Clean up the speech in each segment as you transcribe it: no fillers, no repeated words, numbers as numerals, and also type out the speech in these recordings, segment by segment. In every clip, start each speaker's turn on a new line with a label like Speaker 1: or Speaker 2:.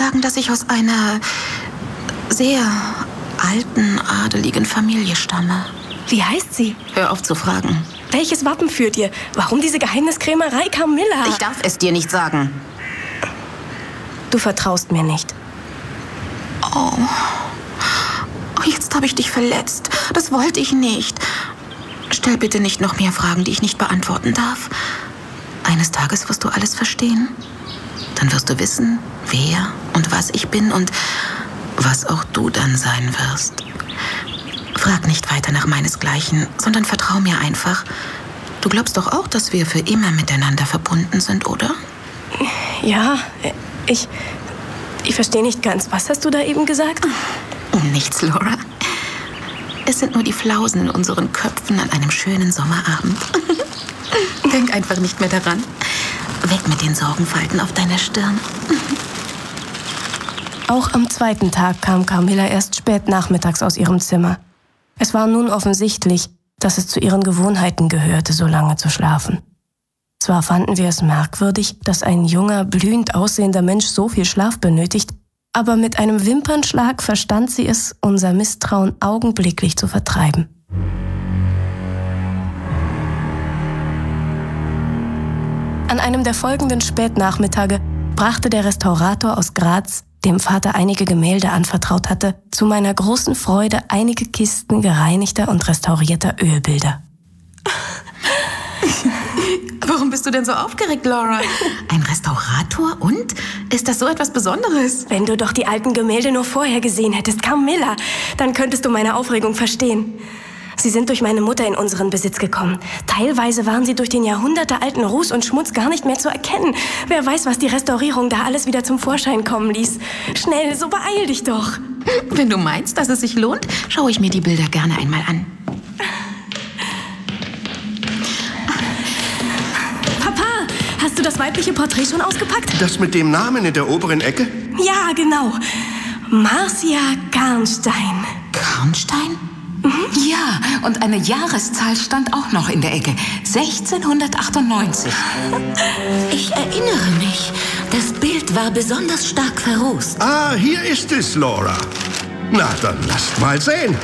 Speaker 1: sagen, dass ich aus einer sehr alten, adeligen Familie stamme.
Speaker 2: Wie heißt sie?
Speaker 1: Hör auf zu fragen.
Speaker 2: Welches Wappen führt ihr? Warum diese Geheimniskrämerei, Camilla?
Speaker 1: Ich darf es dir nicht sagen.
Speaker 2: Du vertraust mir nicht.
Speaker 1: Oh, jetzt habe ich dich verletzt. Das wollte ich nicht. Stell bitte nicht noch mehr Fragen, die ich nicht beantworten darf. Eines Tages wirst du alles verstehen. Dann wirst du wissen, wer und was ich bin und was auch du dann sein wirst. Frag nicht weiter nach meinesgleichen, sondern vertrau mir einfach. Du glaubst doch auch, dass wir für immer miteinander verbunden sind, oder?
Speaker 2: Ja, ich verstehe nicht ganz. Was hast du da eben gesagt?
Speaker 1: Nichts, Laura. Es sind nur die Flausen in unseren Köpfen an einem schönen Sommerabend. Denk einfach nicht mehr daran. Weg mit den Sorgenfalten auf deiner Stirn.
Speaker 2: Auch am zweiten Tag kam Camilla erst spät nachmittags aus ihrem Zimmer. Es war nun offensichtlich, dass es zu ihren Gewohnheiten gehörte, so lange zu schlafen. Zwar fanden wir es merkwürdig, dass ein junger, blühend aussehender Mensch so viel Schlaf benötigt, aber mit einem Wimpernschlag verstand sie es, unser Misstrauen augenblicklich zu vertreiben. An einem der folgenden Spätnachmittage brachte der Restaurator aus Graz, dem Vater einige Gemälde anvertraut hatte, zu meiner großen Freude einige Kisten gereinigter und restaurierter Ölbilder.
Speaker 1: Warum bist du denn so aufgeregt, Laura? Ein Restaurator und? Ist das so etwas Besonderes?
Speaker 2: Wenn du doch die alten Gemälde nur vorher gesehen hättest, Camilla, dann könntest du meine Aufregung verstehen. Sie sind durch meine Mutter in unseren Besitz gekommen. Teilweise waren sie durch den jahrhundertealten Ruß und Schmutz gar nicht mehr zu erkennen. Wer weiß, was die Restaurierung da alles wieder zum Vorschein kommen ließ. Schnell, so beeil dich doch.
Speaker 1: Wenn du meinst, dass es sich lohnt, schaue ich mir die Bilder gerne einmal an.
Speaker 2: Papa, hast du das weibliche Porträt schon ausgepackt?
Speaker 3: Das mit dem Namen in der oberen Ecke?
Speaker 2: Ja, genau. Marcia Karnstein.
Speaker 1: Karnstein?
Speaker 4: Ja, und eine Jahreszahl stand auch noch in der Ecke. 1698.
Speaker 5: Ich erinnere mich. Das Bild war besonders stark verrußt.
Speaker 3: Ah, hier ist es, Laura. Na, dann lasst mal sehen.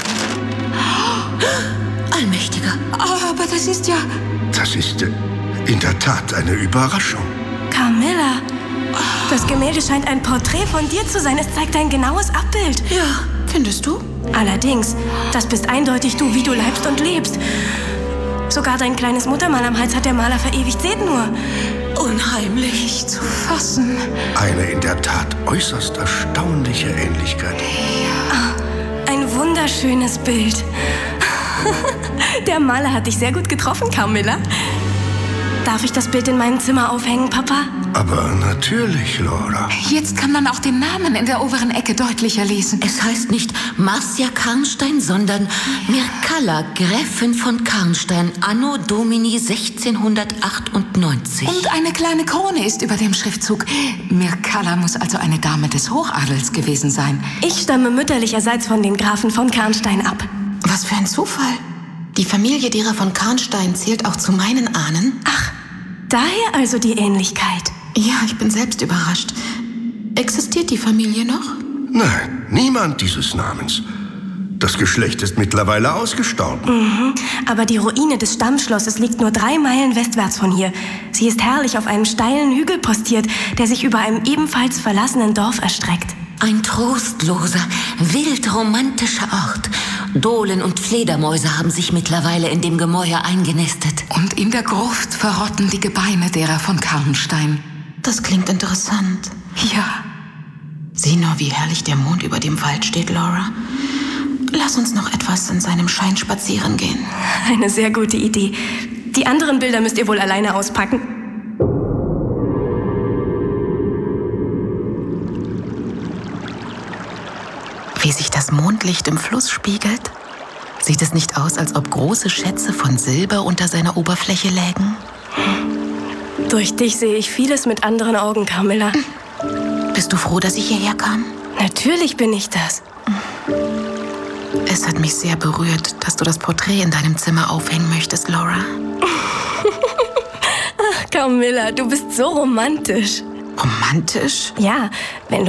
Speaker 5: Allmächtiger.
Speaker 4: Aber das ist ja...
Speaker 3: Das ist in der Tat eine Überraschung.
Speaker 2: Camilla, das Gemälde scheint ein Porträt von dir zu sein. Es zeigt ein genaues Abbild.
Speaker 1: Ja, findest du?
Speaker 2: Allerdings, das bist eindeutig du, wie du leibst und lebst. Sogar dein kleines Muttermal am Hals hat der Maler verewigt. Seht nur.
Speaker 5: Unheimlich.
Speaker 4: Nicht zu fassen.
Speaker 3: Eine in der Tat äußerst erstaunliche Ähnlichkeit.
Speaker 2: Ein wunderschönes Bild. Der Maler hat dich sehr gut getroffen, Camilla. Darf ich das Bild in meinem Zimmer aufhängen, Papa?
Speaker 3: Aber natürlich, Laura.
Speaker 4: Jetzt kann man auch den Namen in der oberen Ecke deutlicher lesen.
Speaker 5: Es heißt nicht Marcia Karnstein, sondern Mircalla, Gräfin von Karnstein, anno Domini 1698.
Speaker 4: Und eine kleine Krone ist über dem Schriftzug. Mircalla muss also eine Dame des Hochadels gewesen sein.
Speaker 2: Ich stamme mütterlicherseits von den Grafen von Karnstein ab.
Speaker 1: Was für ein Zufall. Die Familie derer von Karnstein zählt auch zu meinen Ahnen.
Speaker 2: Ach, daher also die Ähnlichkeit.
Speaker 1: Ja, ich bin selbst überrascht. Existiert die Familie noch?
Speaker 3: Nein, niemand dieses Namens. Das Geschlecht ist mittlerweile ausgestorben.
Speaker 2: Aber die Ruine des Stammschlosses liegt nur 3 Meilen westwärts von hier. Sie ist herrlich auf einem steilen Hügel postiert, der sich über einem ebenfalls verlassenen Dorf erstreckt.
Speaker 5: Ein trostloser, wild romantischer Ort. Dohlen und Fledermäuse haben sich mittlerweile in dem Gemäuer eingenistet.
Speaker 4: Und in der Gruft verrotten die Gebeine derer von Karnstein.
Speaker 1: Das klingt interessant.
Speaker 4: Ja.
Speaker 1: Sieh nur, wie herrlich der Mond über dem Wald steht, Laura. Lass uns noch etwas in seinem Schein spazieren gehen.
Speaker 2: Eine sehr gute Idee. Die anderen Bilder müsst ihr wohl alleine auspacken.
Speaker 1: Wie sich das Mondlicht im Fluss spiegelt? Sieht es nicht aus, als ob große Schätze von Silber unter seiner Oberfläche lägen?
Speaker 2: Durch dich sehe ich vieles mit anderen Augen, Camilla.
Speaker 1: Bist du froh, dass ich hierher kam?
Speaker 2: Natürlich bin ich das.
Speaker 1: Es hat mich sehr berührt, dass du das Porträt in deinem Zimmer aufhängen möchtest, Laura.
Speaker 2: Ach, Camilla, du bist so romantisch.
Speaker 1: Romantisch?
Speaker 2: Ja, wenn